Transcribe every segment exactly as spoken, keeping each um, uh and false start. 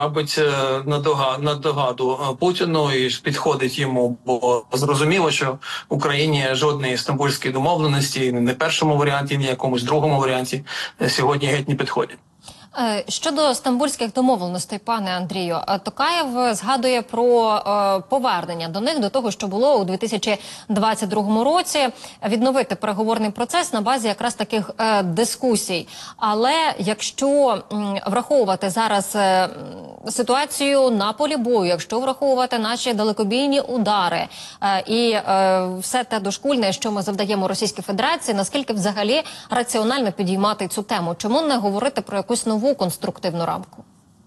мабуть, на догаду, на догаду Путіну і підходить йому, бо зрозуміло, що Україні жодної стамбульської домовленості, не в першому варіанті, ні в якомусь другому варіанті сьогодні геть не підходять. Щодо стамбульських домовленостей, пане Андрію, Токаєв згадує про е, повернення до них, до того, що було у дві тисячі двадцять другому році, відновити переговорний процес на базі якраз таких е, дискусій. Але якщо м, враховувати зараз е, ситуацію на полі бою, якщо враховувати наші далекобійні удари е, і е, все те дошкульне, що ми завдаємо Російській Федерації, наскільки взагалі раціонально підіймати цю тему? Чому не говорити про якусь нову конструктивну рамку?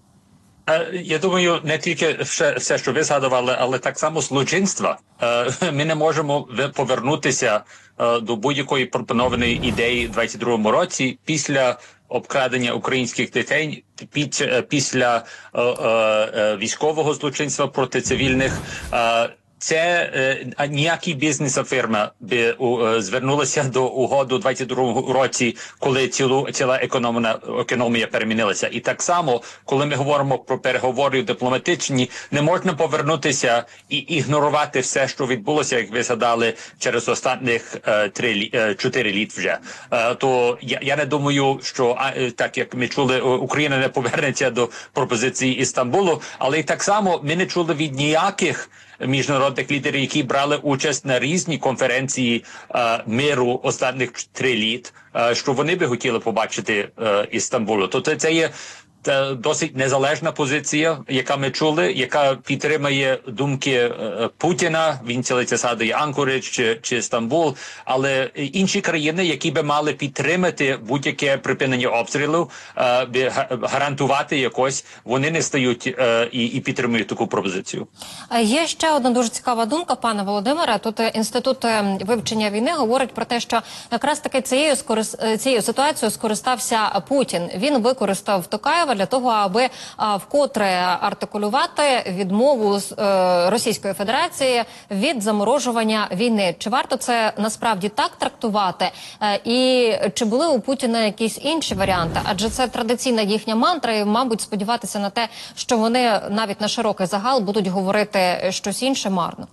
Я думаю, не тільки все, все, що ви згадували, але так само злочинства. Ми не можемо повернутися до будь-якої пропонованої ідеї в двадцять другому році після обкрадення українських дітей, під, після е, е, військового злочинства проти цивільних. Е, Це е, ніякий бізнес фірма би е, звернулася до угоду у двадцять другому році, коли цілу, ціла економія, економія перемінилася. І так само, коли ми говоримо про переговори дипломатичні, не можна повернутися і ігнорувати все, що відбулося, як ви згадали, через останніх е, три, е, чотири літ вже. Е, то я, я не думаю, що, а, так як ми чули, Україна не повернеться до пропозиції Істамбулу, але і так само ми не чули від ніяких міжнародних лідерів, які брали участь на різні конференції е, миру останніх три літ, е, що вони би хотіли побачити е, Істамбулу. Тобто це є е, досить незалежна позиція, яка ми чули, яка підтримує думки е, Путіна, він цілиться згадує Анкоридж чи, чи Стамбул, але інші країни, які би мали підтримати будь-яке припинення обстрілу, е, би гарантувати якось, вони не стають е, і, і підтримують таку пропозицію. Є ще одна дуже цікава думка, пане Володимире. Тут Інститут вивчення війни говорить про те, що якраз таки цією, скорис... цією ситуацією скористався Путін. Він використав Токаєва для того, аби а, вкотре артикулювати відмову з е, Російської Федерації від заморожування війни. Чи варто це насправді так трактувати? Е, і чи були у Путіна якісь інші варіанти? Адже це традиційна їхня мантра, і, мабуть, сподіватися на те, що вони навіть на широкий загал будуть говорити щось інше, марно.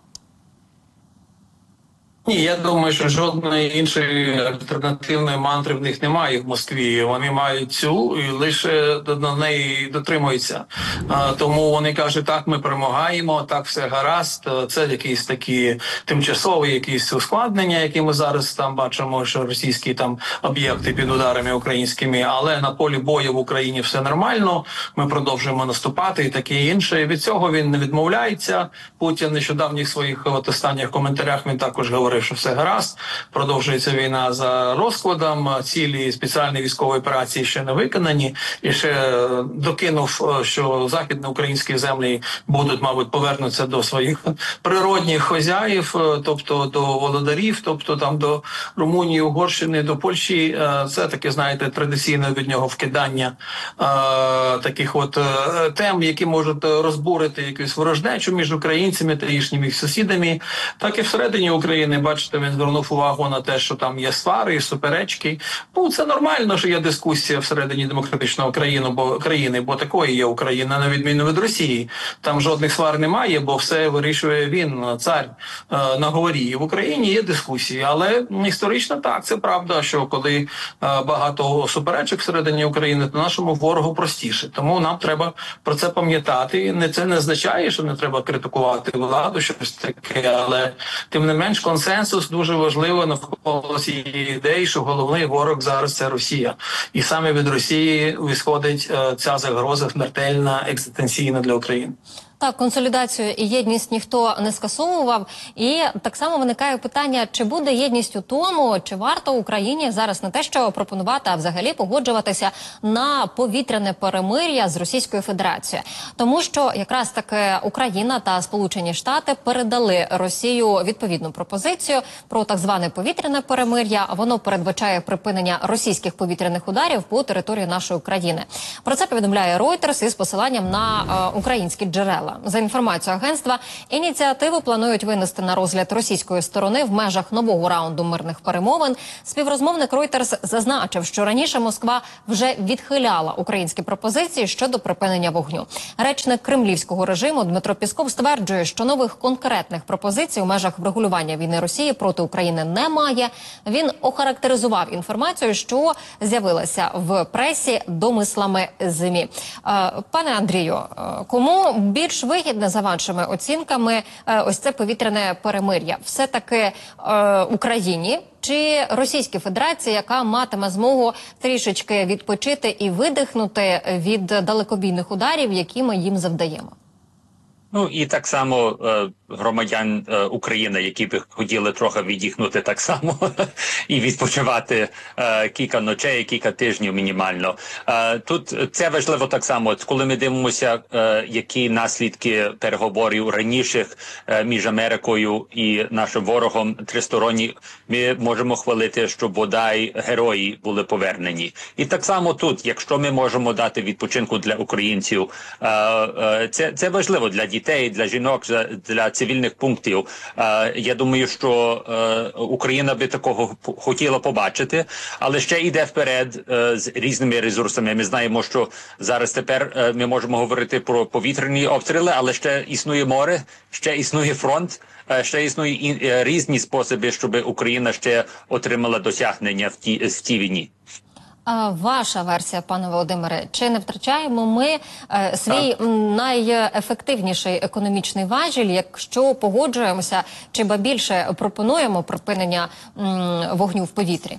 Ні, я думаю, що жодної іншої альтернативної мантри в них немає в Москві. Вони мають цю і лише до неї дотримуються. А, тому вони кажуть, так, ми перемагаємо, так, все гаразд. Це якісь такі тимчасові якісь ускладнення, які ми зараз там бачимо, що російські там об'єкти під ударами українськими, але на полі бою в Україні все нормально, ми продовжуємо наступати і таке інше. І від цього він не відмовляється. Путін в нещодавніх своїх от останніх коментарях він також говорив, що все гаразд, продовжується війна за розкладом, цілі спеціальної військової операції ще не виконані, і ще докинув, що західноукраїнські землі будуть, мабуть, повернутися до своїх природних хазяїв, тобто до володарів, тобто там до Румунії, Угорщини, до Польщі. Це таке, знаєте, традиційне від нього вкидання е, таких от е, тем, які можуть розбурити якусь ворожнечу між українцями та їхніми сусідами, так і всередині України. Бачите, він звернув увагу на те, що там є свари, суперечки. Ну, це нормально, що є дискусія всередині демократичного країни, бо, країни, бо такої є Україна, на відміну від Росії. Там жодних свар немає, бо все вирішує він, цар, е, на говорі. І в Україні є дискусії, але історично так, це правда, що коли е, багато суперечок всередині України, то нашому ворогу простіше. Тому нам треба про це пам'ятати. Не це не означає, що не треба критикувати владу, щось таке, але тим не менш консенсус дуже важливо навколо цієї ідеї, що головний ворог зараз – це Росія. І саме від Росії висходить е, ця загроза смертельна, екзистенційна для України. Так, консолідацію і єдність ніхто не скасовував. І так само виникає питання, чи буде єдність у тому, чи варто Україні зараз не те, що пропонувати, а взагалі погоджуватися на повітряне перемир'я з Російською Федерацією. Тому що якраз таки Україна та Сполучені Штати передали Росію відповідну пропозицію про так зване повітряне перемир'я. Воно передбачає припинення російських повітряних ударів по території нашої країни. Про це повідомляє Reuters із посиланням на е, українські джерела. Стамбула. За інформацією агентства, ініціативу планують винести на розгляд російської сторони в межах нового раунду мирних перемовин. Співрозмовник Reuters зазначив, що раніше Москва вже відхиляла українські пропозиції щодо припинення вогню. Речник кремлівського режиму Дмитро Пісков стверджує, що нових конкретних пропозицій у межах врегулювання війни Росії проти України немає. Він охарактеризував інформацію, що з'явилася в пресі домислами ЗМІ. Пане Андрію, кому більш вигідне за вашими оцінками ось це повітряне перемир'я? Все-таки Україні чи Російській Федерації, яка матиме змогу трішечки відпочити і видихнути від далекобійних ударів, які ми їм завдаємо? Ну і так само е, громадян е, України, які б хотіли трохи віддихнути так само і відпочивати е, кілька ночей, кілька тижнів мінімально. Е, тут це важливо так само, коли ми дивимося, е, які наслідки переговорів раніших е, між Америкою і нашим ворогом тристоронні, ми можемо хвалити, що бодай герої були повернені. І так само тут, якщо ми можемо дати відпочинку для українців, е, е, це, це важливо для дітей. Дітей, для жінок, для цивільних пунктів. Е, я думаю, що е, Україна би такого хотіла побачити, але ще йде вперед е, з різними ресурсами. Ми знаємо, що зараз тепер е, ми можемо говорити про повітряні обстріли, але ще існує море, ще існує фронт, е, ще існує і, е, різні способи, щоб Україна ще отримала досягнення в тій, в тій війні. А ваша версія, пане Володимире, чи не втрачаємо ми е, свій так. найефективніший економічний важіль, якщо погоджуємося, чи ба більше пропонуємо припинення м, вогню в повітрі?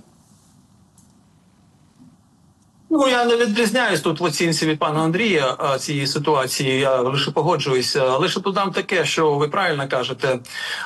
Ну, я не відрізняюсь тут в оцінці від пана Андрія цієї ситуації, я лише погоджуюся. Лише додам таке, що ви правильно кажете,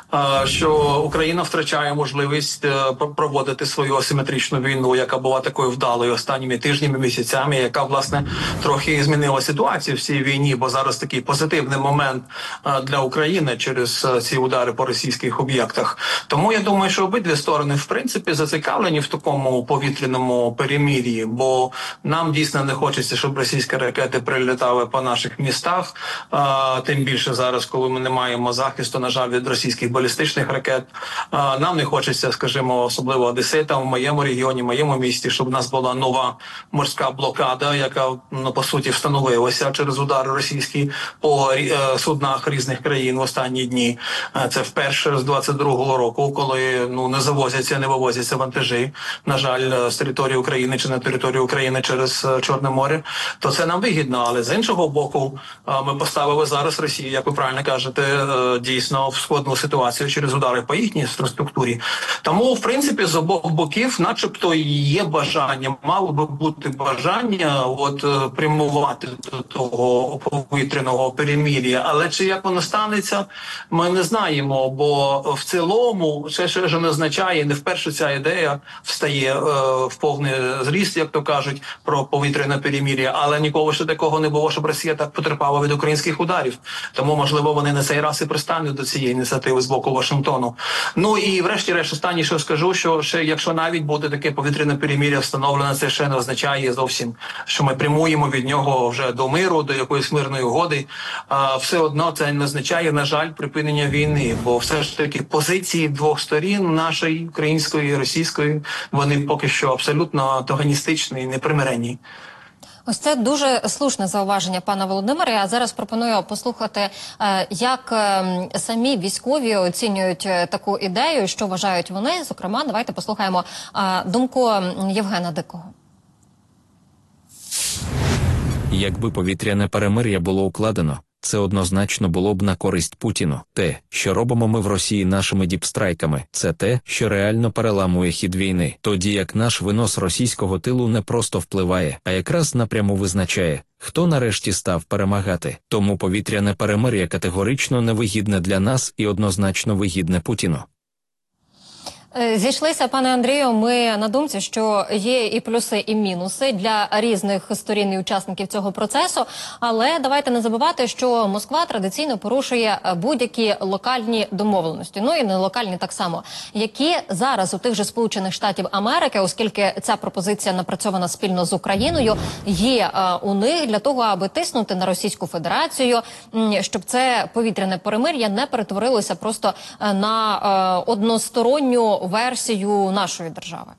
що Україна втрачає можливість проводити свою асиметричну війну, яка була такою вдалою останніми тижнями, місяцями, яка, власне, трохи змінила ситуацію в цій війні, бо зараз такий позитивний момент для України через ці удари по російських об'єктах. Тому я думаю, що обидві сторони, в принципі, зацікавлені в такому повітряному перемир'ї, бо нам дійсно не хочеться, щоб російські ракети прилітали по наших містах, а, тим більше зараз, коли ми не маємо захисту, на жаль, від російських балістичних ракет. А, нам не хочеться, скажімо, особливо одеситам в моєму регіоні, в моєму місті, щоб у нас була нова морська блокада, яка, ну, по суті, встановилася через удари російські по е, суднах різних країн в останні дні. А, це вперше з двадцять другого року, коли ну не завозяться, не вивозяться вантажі, на жаль, з території України чи на території України через Чорне море, то це нам вигідно. Але з іншого боку, ми поставили зараз Росію, як ви правильно кажете, дійсно в складну ситуацію через удари по їхній інфраструктурі. Тому, в принципі, з обох боків начебто є бажання, мало би бути бажання от прямувати до того повітряного перемир'я. Але чи як воно станеться, ми не знаємо, бо в цілому це ще ж не означає, не вперше ця ідея встає е, в повний зріст, як то кажуть, про повітряне перемир'я, але ніколи ще такого не було, щоб Росія так потерпала від українських ударів. Тому, можливо, вони на цей раз і пристануть до цієї ініціативи з боку Вашингтону. Ну і врешті-решт, останнє, що скажу, що ще, якщо навіть буде таке повітряне перемир'я встановлено, це ще не означає зовсім, що ми прямуємо від нього вже до миру, до якоїсь мирної угоди. А все одно це не означає, на жаль, припинення війни, бо все ж таки позиції двох сторін, нашої, української і російської, вони поки що абсолютно антагоністичні і непримиренні. Ось це дуже слушне зауваження пана Володимира. А зараз пропоную послухати, як самі військові оцінюють таку ідею, що вважають вони. Зокрема, давайте послухаємо думку Євгена Дикого. Якби повітряне перемир'я було укладено, це однозначно було б на користь Путіну. Те, що робимо ми в Росії нашими діпстрайками, це те, що реально переламує хід війни. Тоді як наш винос російського тилу не просто впливає, а якраз напряму визначає, хто нарешті став перемагати. Тому повітряне перемир'я категорично невигідне для нас і однозначно вигідне Путіну. Зійшлися, пане Андрію, ми на думці, що є і плюси, і мінуси для різних сторін і учасників цього процесу. Але давайте не забувати, що Москва традиційно порушує будь-які локальні домовленості. Ну і не локальні так само. Які зараз у тих же Сполучених Штатів Америки, оскільки ця пропозиція напрацьована спільно з Україною, є у них для того, аби тиснути на Російську Федерацію, щоб це повітряне перемир'я не перетворилося просто на односторонню версію нашої держави?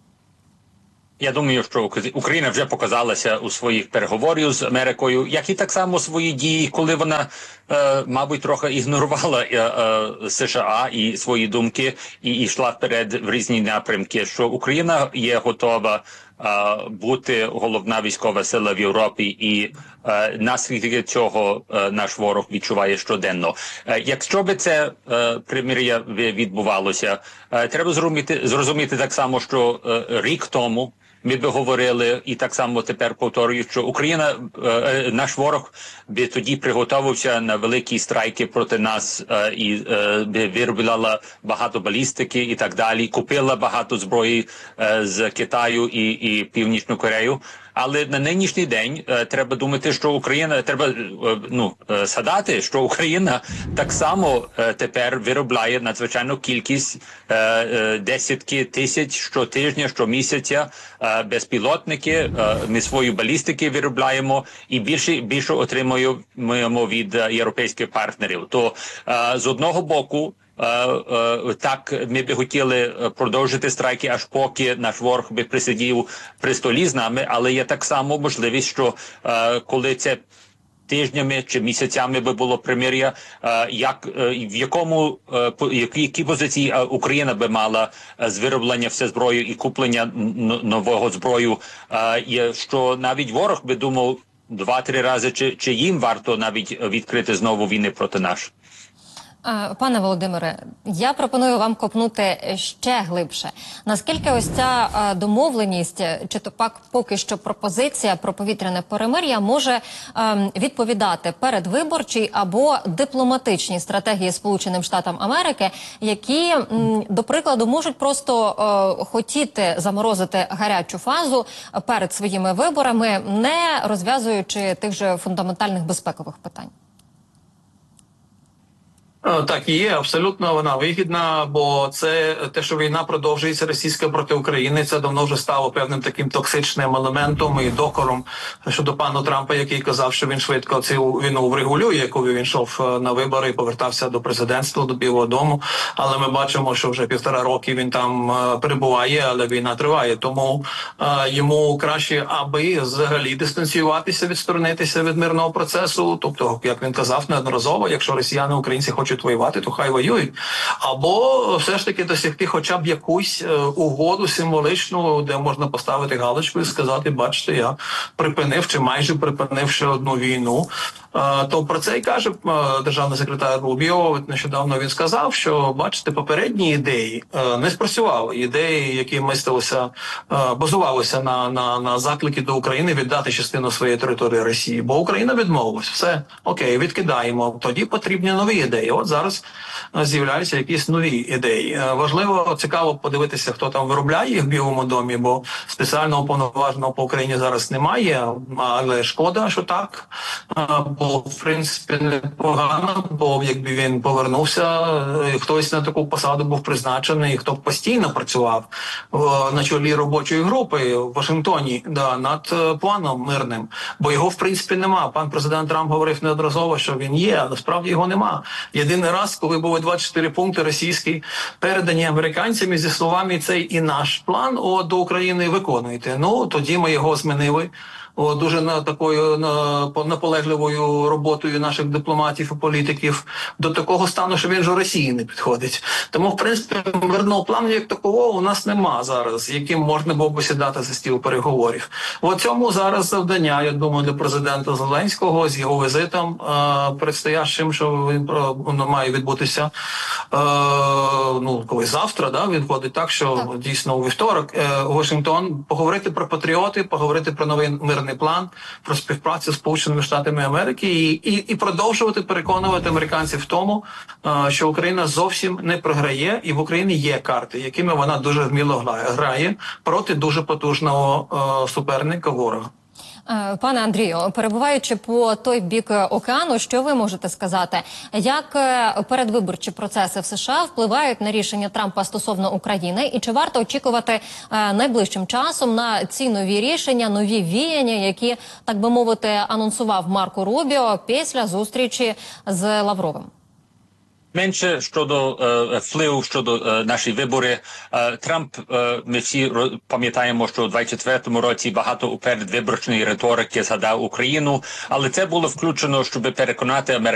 Я думаю, що Україна вже показалася у своїх переговорів з Америкою, як і так само свої дії, коли вона, е, мабуть, трохи ігнорувала е, е, США і свої думки і йшла вперед в різні напрямки, що Україна є готова е, бути головна військова сила в Європі, і е, наслідки цього е, наш ворог відчуває щоденно. Е, якщо би це е, примир'я відбувалося, е, треба зрозуміти, зрозуміти так само, що е, рік тому ми би говорили, і так само тепер повторюю, що Україна, е, наш ворог би тоді приготувався на великі страйки проти нас е, і е, би виробляла багато балістики і так далі, купила багато зброї е, з Китаю і, і Північну Корею. Але на нинішній день е, треба думати, що Україна, треба е, ну, е, згадати, що Україна так само е, тепер виробляє надзвичайну кількість, е, е, десятки тисяч щотижня, щомісяця, е, безпілотники, е, ми свої балістики виробляємо і більше, більше отримуємо від е, європейських партнерів. То е, з одного боку, так, ми би хотіли продовжити страйки, аж поки наш ворог би присидів при столі з нами, але є так само можливість, що коли це тижнями чи місяцями би було примир'я, як, в якому, які позиції Україна би мала з вироблення все зброї і куплення нового зброю, що навіть ворог би думав два-три рази, чи, чи їм варто навіть відкрити знову війни проти нас. Пане Володимире, я пропоную вам копнути ще глибше. Наскільки ось ця домовленість, чи то пак поки що пропозиція про повітряне перемир'я може ем, відповідати передвиборчій або дипломатичній стратегії Сполученим Штатам Америки, які, м, до прикладу, можуть просто е, хотіти заморозити гарячу фазу перед своїми виборами, не розв'язуючи тих же фундаментальних безпекових питань? Так, є, абсолютно вона вигідна, бо це те, що війна продовжується російська проти України, це давно вже стало певним таким токсичним елементом і докором щодо пана Трампа, який казав, що він швидко цю війну врегулює, коли він йшов на вибори і повертався до президентства, до Білого дому. Але ми бачимо, що вже півтора роки він там перебуває, але війна триває. Тому е, йому краще, аби взагалі дистанціюватися, відсторонитися від мирного процесу. Тобто, як він казав неодноразово, якщо росіяни, українці хочуть воювати, то хай воюють. Або все ж таки досягти хоча б якусь е, угоду символічну, де можна поставити галочку і сказати, бачите, я припинив чи майже припинив ще одну війну. Е, то про це і каже е, державний секретар Рубіо. Нещодавно він сказав, що, бачите, попередні ідеї е, не спрацювали. Ідеї, які мислилися, е, базувалися на, на, на заклики до України віддати частину своєї території Росії. Бо Україна відмовилась. Все, окей, відкидаємо. Тоді потрібні нові ідеї. От зараз з'являються якісь нові ідеї. Важливо, цікаво подивитися, хто там виробляє їх в Білому домі, бо спеціального повноваженого по Україні зараз немає, але шкода, що так. Бо, в принципі, непогано, бо якби він повернувся, хтось на таку посаду був призначений, хто постійно працював на чолі робочої групи в Вашингтоні, да, над планом мирним, бо його, в принципі, нема. Пан президент Трамп говорив неодноразово, що він є, але справді його нема. Єдиний раз, коли були двадцять чотири пункти російські, передані американцями зі словами «цей і наш план о, до України виконуйте». Ну, тоді ми його змінили. О, дуже на такою на, наполегливою роботою наших дипломатів і політиків до такого стану, що він вже Росії не підходить. Тому, в принципі, мирного плану як такого у нас нема зараз, яким можна було б сідати за стіл переговорів. В цьому зараз завдання, я думаю, для президента Зеленського з його візитом е, предстоящим, що він е, має відбутися е, ну, коли завтра, да, він ходить так, що так. Дійсно у вівторок е, у Вашингтон, поговорити про патріоти, поговорити про новий мирний певний план про співпрацю з Сполученими Штатами Америки і, і, і продовжувати переконувати американців в тому, е, що Україна зовсім не програє, і в Україні є карти, якими вона дуже вміло грає проти дуже потужного е, суперника ворога. Пане Андрію, перебуваючи по той бік океану, що ви можете сказати, як передвиборчі процеси в США впливають на рішення Трампа стосовно України, і чи варто очікувати найближчим часом на ці нові рішення, нові віяння, які, так би мовити, анонсував Марко Рубіо після зустрічі з Лавровим? Менше щодо е, впливу щодо е, наші вибори. Е, Трамп, е, ми всі пам'ятаємо, що у двадцять четвертому році багато у передвиборчої риторики згадав Україну, але це було включено, щоб переконати американців,